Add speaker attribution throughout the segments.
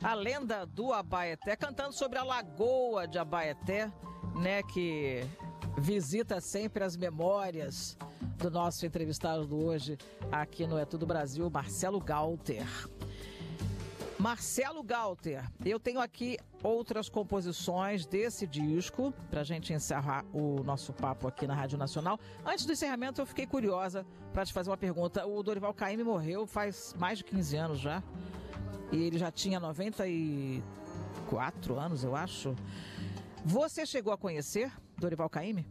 Speaker 1: a lenda do Abaeté, cantando sobre a lagoa de Abaeté, né, que visita sempre as memórias do nosso entrevistado de hoje aqui no É Tudo Brasil, Marcelo Galter. Marcelo Galter, eu tenho aqui outras composições desse disco para a gente encerrar o nosso papo aqui na Rádio Nacional. Antes do encerramento, eu fiquei curiosa para te fazer uma pergunta. O Dorival Caymmi morreu faz mais de 15 anos já, e ele já tinha 94 anos, eu acho. Você chegou a conhecer Dorival Caymmi?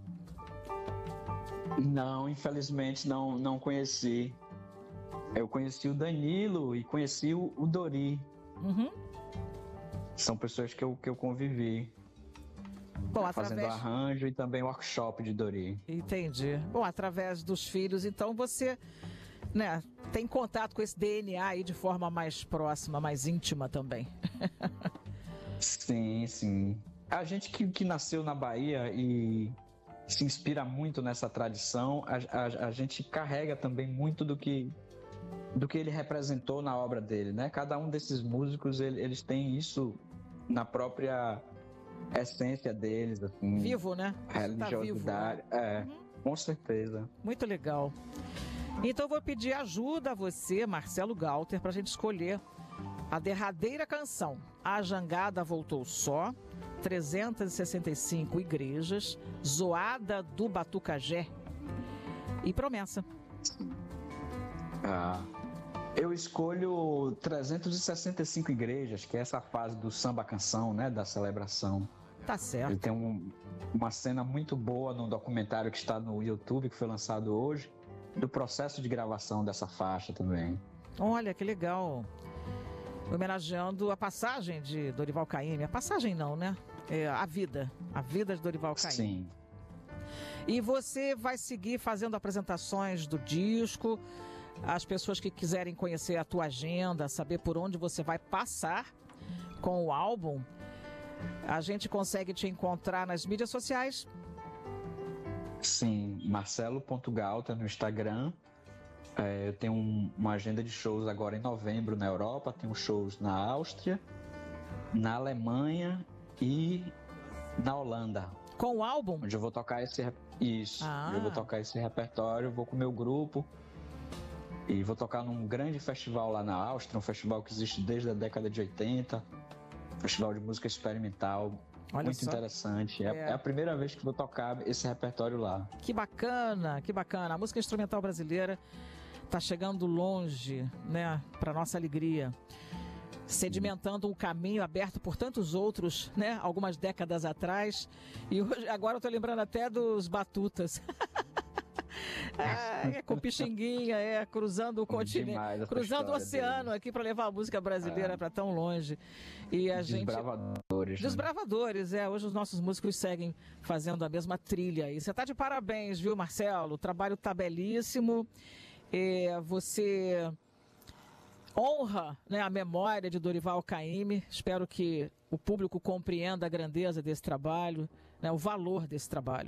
Speaker 2: Não, infelizmente não conheci. Eu conheci o Danilo e conheci o Dori.
Speaker 1: Uhum.
Speaker 2: São pessoas que eu convivi.
Speaker 1: Bom,
Speaker 2: fazendo arranjo e também workshop de Dori.
Speaker 1: Entendi. Bom, através dos filhos, então você, né, tem contato com esse DNA aí de forma mais próxima, mais íntima também.
Speaker 2: Sim, sim. A gente que nasceu na Bahia e se inspira muito nessa tradição, a gente carrega também muito do que ele representou na obra dele, né? Cada um desses músicos, eles têm isso na própria essência deles, assim.
Speaker 1: Vivo, né?
Speaker 2: Religiosidade.
Speaker 1: Tá vivo, né?
Speaker 2: Com certeza.
Speaker 1: Muito legal. Então eu vou pedir ajuda a você, Marcelo Galter, para a gente escolher a derradeira canção. A Jangada Voltou Só, 365 Igrejas, Zoada do Batucajé e Promessa.
Speaker 2: Eu escolho 365 Igrejas, que é essa fase do samba-canção, né, da celebração.
Speaker 1: Tá certo.
Speaker 2: Ele tem uma cena muito boa no documentário que está no YouTube, que foi lançado hoje, do processo de gravação dessa faixa também.
Speaker 1: Olha, que legal. Homenageando a passagem de Dorival Caymmi. A passagem não, né? A vida de Dorival Caymmi.
Speaker 2: Sim.
Speaker 1: E você vai seguir fazendo apresentações do disco. As pessoas que quiserem conhecer a tua agenda, saber por onde você vai passar com o álbum, a gente consegue te encontrar nas mídias sociais?
Speaker 2: Sim, marcelo.galter no Instagram. Eu tenho uma agenda de shows agora em novembro na Europa, tenho shows na Áustria, na Alemanha e na Holanda.
Speaker 1: Com o álbum?
Speaker 2: Onde eu vou tocar eu vou tocar esse repertório, vou com o meu grupo e vou tocar num grande festival lá na Áustria, um festival que existe desde a década de 80, festival de música experimental.
Speaker 1: Olha
Speaker 2: muito
Speaker 1: só.
Speaker 2: Interessante. É a primeira vez que vou tocar esse repertório lá.
Speaker 1: Que bacana, que bacana. A música instrumental brasileira está chegando longe, né, para nossa alegria. Sedimentando um caminho aberto por tantos outros, né, algumas décadas atrás. E hoje, agora eu tô lembrando até dos Batutas. Com Pixinguinha, cruzando o continente, cruzando o oceano aqui para levar a música brasileira para tão longe. E a
Speaker 2: Desbravadores.
Speaker 1: Desbravadores, hoje os nossos músicos seguem fazendo a mesma trilha. E você tá de parabéns, viu, Marcelo? O trabalho tá belíssimo. Você honra, né, a memória de Dorival Caymmi. Espero que o público compreenda a grandeza desse trabalho, né, o valor desse trabalho.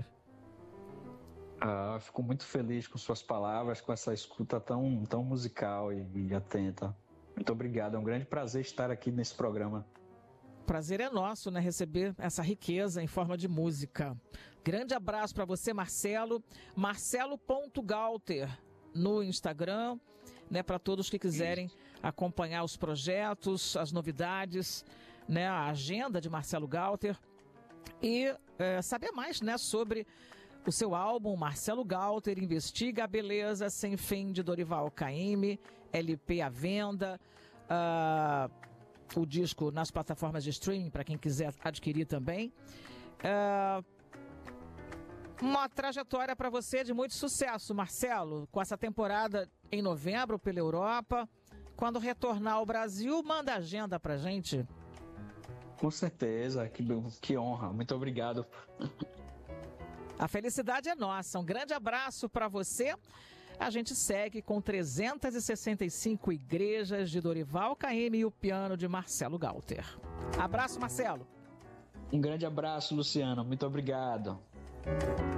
Speaker 2: Fico muito feliz com suas palavras, com essa escuta tão musical e atenta. Muito obrigado, é um grande prazer estar aqui nesse programa.
Speaker 1: Prazer é nosso, né, receber essa riqueza em forma de música. Grande abraço para você, Marcelo. Marcelo.Galter no Instagram, né, para todos que quiserem acompanhar os projetos, as novidades, né, a agenda de Marcelo Galter e saber mais, né, sobre o seu álbum. Marcelo Galter investiga a beleza sem fim de Dorival Caymmi, LP à venda, o disco nas plataformas de streaming para quem quiser adquirir também. Uma trajetória para você de muito sucesso, Marcelo, com essa temporada em novembro pela Europa. Quando retornar ao Brasil, manda agenda pra gente.
Speaker 2: Com certeza, que honra. Muito obrigado.
Speaker 1: A felicidade é nossa. Um grande abraço para você. A gente segue com 365 Igrejas de Dorival Caymmi e o piano de Marcelo Galter. Abraço, Marcelo.
Speaker 2: Um grande abraço, Luciano. Muito obrigado.